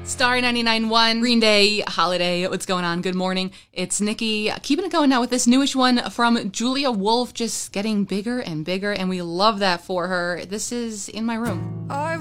Star 99.1, Green Day, Holiday, what's going on? Good morning. It's Nikki, keeping it going now with this newish one from Julia Wolf, just getting bigger and bigger, and we love that for her. This is In My Room. I